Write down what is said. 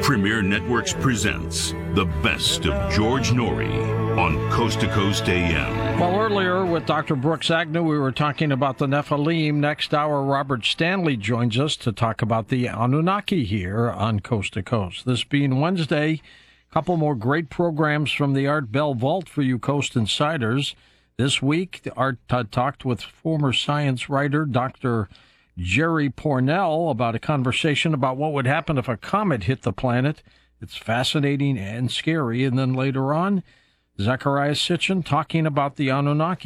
Premier Networks presents the best of George Noory on Coast to Coast AM. Well, earlier with Dr. Brooks Agnew, we were talking about the Nephilim. Next hour, Robert Stanley joins us to talk about the Anunnaki here on Coast to Coast. This being Wednesday, a couple more great programs from the Art Bell Vault for you Coast Insiders. This week, Art talked with former science writer Dr. Jerry Pournelle about a conversation about what would happen if a comet hit the planet. It's fascinating and scary. And then later on, Zecharia Sitchin talking about the Anunnaki.